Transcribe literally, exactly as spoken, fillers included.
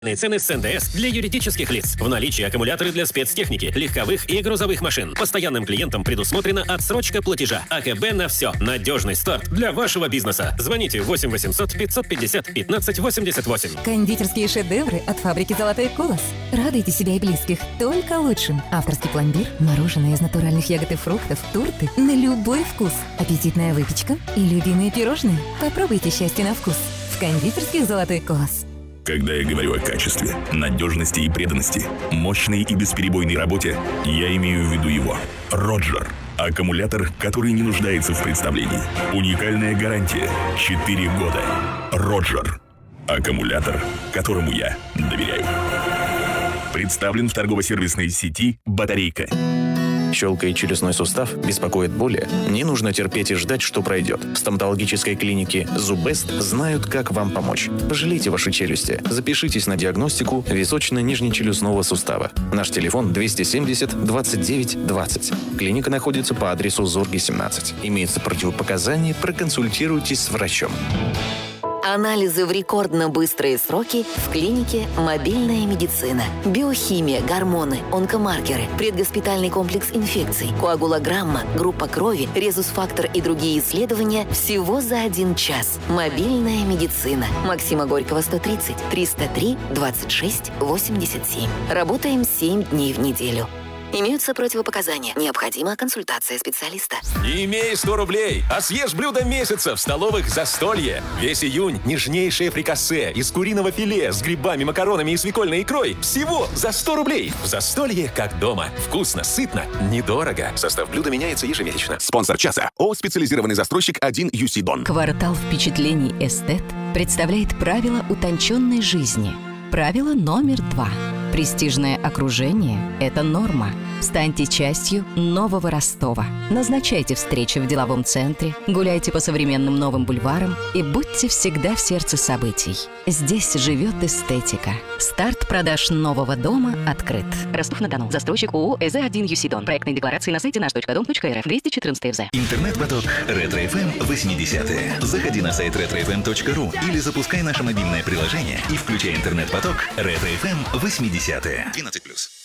Цены с эн дэ эс для юридических лиц. В наличии аккумуляторы для спецтехники, легковых и грузовых машин. Постоянным клиентам предусмотрена отсрочка платежа. а ка бэ на все. Надежный старт для вашего бизнеса. Звоните восемь восемьсот пятьсот пятьдесят пятнадцать восемьдесят восемь. Кондитерские шедевры от фабрики «Золотой колос». Радуйте себя и близких только лучшим. Авторский пломбир, мороженое из натуральных ягод и фруктов, торты на любой вкус. Аппетитная выпечка и любимые пирожные. Попробуйте счастье на вкус. В кондитерских «Золотой колос». Когда я говорю о качестве, надежности и преданности, мощной и бесперебойной работе, я имею в виду его. Роджер. Аккумулятор, который не нуждается в представлении. Уникальная гарантия. четыре года. Роджер. Аккумулятор, которому я доверяю. Представлен в торгово-сервисной сети «Батарейка». Щелкает челюстной сустав, беспокоит боли? Не нужно терпеть и ждать, что пройдет. В стоматологической клинике «Зубест» знают, как вам помочь. Пожалейте ваши челюсти. Запишитесь на диагностику височно-нижнечелюстного сустава. Наш телефон двести семьдесят двадцать девять двадцать. Клиника находится по адресу Зорги, семнадцать. Имеются противопоказания, проконсультируйтесь с врачом. Анализы в рекордно быстрые сроки в клинике «Мобильная медицина». Биохимия, гормоны, онкомаркеры, предгоспитальный комплекс инфекций, коагулограмма, группа крови, резус-фактор и другие исследования всего за один час. «Мобильная медицина». Максима Горького, сто тридцать, триста три двадцать шесть восемьдесят семь. Работаем семь дней в неделю. Имеются противопоказания. Необходима консультация специалиста. Не имей сто рублей, а съешь блюдо месяца в столовых «Застолье». Весь июнь нежнейшее фрикасе из куриного филе с грибами, макаронами и свекольной икрой всего за сто рублей. В «Застолье» как дома. Вкусно, сытно, недорого. Состав блюда меняется ежемесячно. Спонсор часа ООО «Специализированный застройщик один ю си Дон». Квартал впечатлений «Эстет» представляет правила утонченной жизни. Правило номер два. Престижное окружение – это норма. Станьте частью нового Ростова. Назначайте встречи в деловом центре, гуляйте по современным новым бульварам и будьте всегда в сердце событий. Здесь живет эстетика. Старт продаж нового дома открыт. Ростов-на-Дону. Застройщик ООО «ЭЗ один ю си Дон». Проектные декларации на сайте наш точка дом точка эр эф. двести четырнадцать эф зэ. Интернет-поток Ретро-эф эм восьмидесятые. Заходи на сайт ретро эф эм точка ру или запускай наше мобильное приложение и включай интернет-поток Ретро-эф эм восьмидесятые. двенадцать плюс.